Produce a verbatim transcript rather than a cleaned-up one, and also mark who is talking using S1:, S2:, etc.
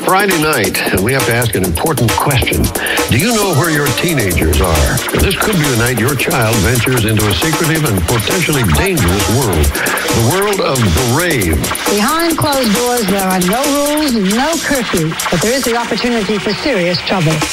S1: Friday night, and we have to ask an important question. Do you know where your teenagers are? This could be the night your child ventures into a secretive and potentially dangerous world. The world of the rave.
S2: Behind closed doors, there are no rules, no curfew, but there is the opportunity for serious trouble.